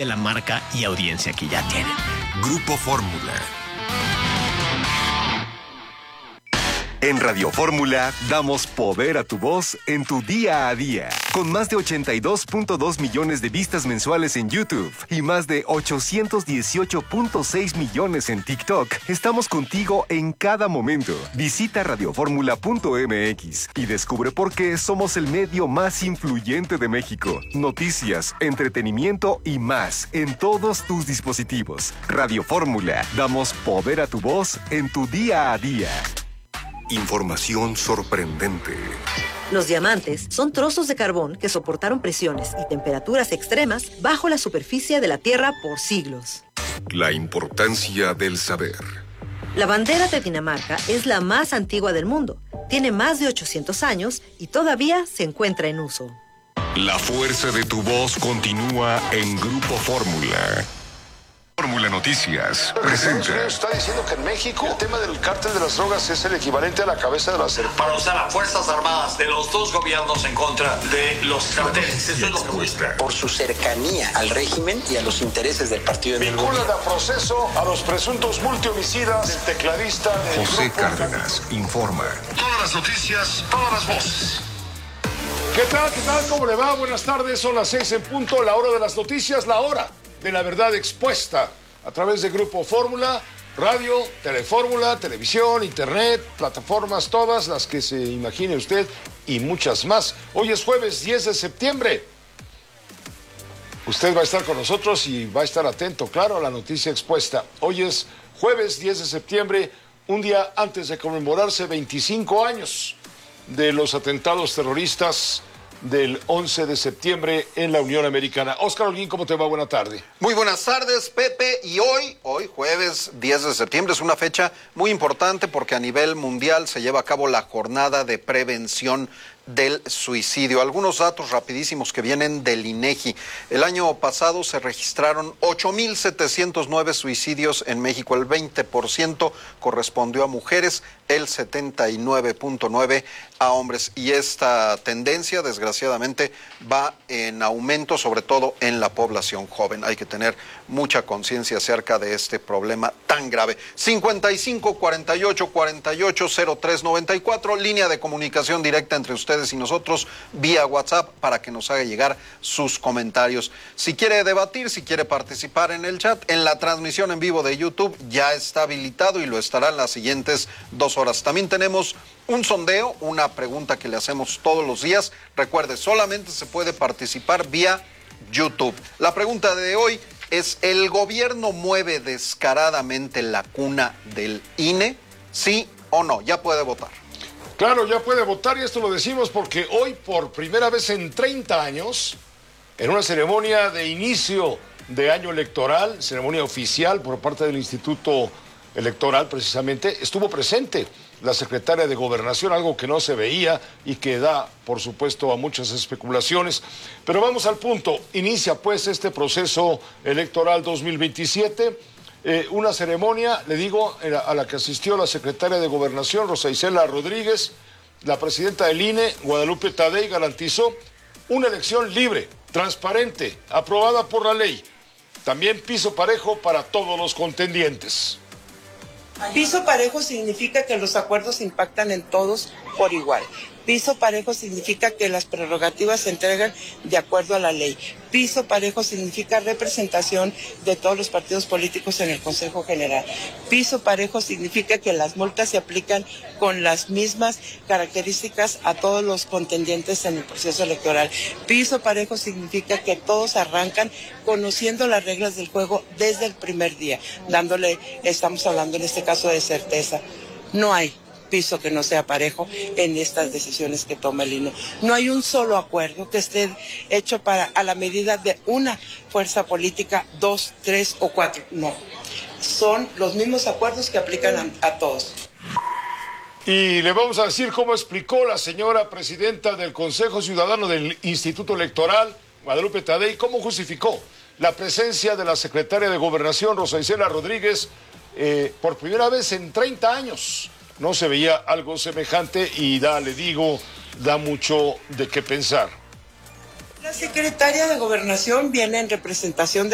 de la marca y audiencia que ya tienen. Grupo Fórmula. En Radio Fórmula damos poder a tu voz en tu día a día. Con más de 82.2 millones de vistas mensuales en YouTube y más de 818.6 millones en TikTok, estamos contigo en cada momento. Visita radioformula.mx y descubre por qué somos el medio más influyente de México. Noticias, entretenimiento y más en todos tus dispositivos. Radio Fórmula, damos poder a tu voz en tu día a día. Información sorprendente. Los diamantes son trozos de carbón que soportaron presiones y temperaturas extremas bajo la superficie de la Tierra por siglos. La importancia del saber. La bandera de Dinamarca es la más antigua del mundo. Tiene más de 800 años y todavía se encuentra en uso. La fuerza de tu voz continúa en Grupo Fórmula. Fórmula Noticias presenta. Está diciendo que en México el tema del cártel de las drogas es el equivalente a la cabeza de la serpiente. Para usar a Fuerzas Armadas de los dos gobiernos en contra de los carteles. Eso es lo que muestra. Por su cercanía al régimen y a los intereses del partido de Vinculan a proceso a los presuntos multihomicidas del tecladista del José grupo Cárdenas informa. Todas las noticias, todas las voces. ¿Qué tal? ¿Cómo le va? Buenas tardes, son las 6 en punto, la hora de las noticias, la hora de la verdad expuesta a través de Grupo Fórmula, radio, Telefórmula, televisión, internet, plataformas, todas las que se imagine usted y muchas más. Hoy es jueves 10 de septiembre. Usted va a estar con nosotros y va a estar atento, claro, a la noticia expuesta. Hoy es jueves 10 de septiembre, un día antes de conmemorarse 25 años de los atentados terroristas del 11 de septiembre en la Unión Americana. Óscar Holguín, ¿cómo te va? Buena tarde. Muy buenas tardes, Pepe. Y hoy jueves 10 de septiembre, es una fecha muy importante porque a nivel mundial se lleva a cabo la jornada de prevención del suicidio. Algunos datos rapidísimos que vienen del INEGI. El año pasado se registraron 8,709 suicidios en México. El 20% correspondió a mujeres, el 79.9% a hombres. Y esta tendencia, desgraciadamente, va en aumento, sobre todo en la población joven. Hay que tener mucha conciencia acerca de este problema tan grave. 55 48 48 03 94, línea de comunicación directa entre ustedes y nosotros vía WhatsApp para que nos haga llegar sus comentarios. Si quiere debatir, si quiere participar en el chat, en la transmisión en vivo de YouTube ya está habilitado y lo estará en las siguientes 2 horas. También tenemos un sondeo, una pregunta que le hacemos todos los días. Recuerde, solamente se puede participar vía YouTube. La pregunta de hoy es: ¿el gobierno mueve descaradamente la cuna del INE? ¿Sí o no? Ya puede votar. Claro, ya puede votar, y esto lo decimos porque hoy, por primera vez en 30 años, en una ceremonia de inicio de año electoral, ceremonia oficial por parte del Instituto Electoral precisamente, estuvo presente la secretaria de Gobernación, algo que no se veía y que da, por supuesto, a muchas especulaciones. Pero vamos al punto. Inicia pues este proceso electoral 2027. Una ceremonia, le digo, a la que asistió la secretaria de Gobernación, Rosa Isela Rodríguez. La presidenta del INE, Guadalupe Tadei, garantizó una elección libre, transparente, aprobada por la ley. También piso parejo para todos los contendientes. Piso parejo significa que los acuerdos impactan en todos por igual. Piso parejo significa que las prerrogativas se entregan de acuerdo a la ley. Piso parejo significa representación de todos los partidos políticos en el Consejo General. Piso parejo significa que las multas se aplican con las mismas características a todos los contendientes en el proceso electoral. Piso parejo significa que todos arrancan conociendo las reglas del juego desde el primer día, estamos hablando en este caso de certeza. No hay piso que no sea parejo en estas decisiones que toma el INE. No hay un solo acuerdo que esté hecho a la medida de una fuerza política, 2, 3 o 4. No. Son los mismos acuerdos que aplican a todos. Y le vamos a decir cómo explicó la señora presidenta del Consejo Ciudadano del Instituto Electoral, Guadalupe Tadei, cómo justificó la presencia de la secretaria de Gobernación, Rosa Isela Rodríguez, por primera vez en 30 años. No se veía algo semejante y da mucho de qué pensar. La secretaria de Gobernación viene en representación de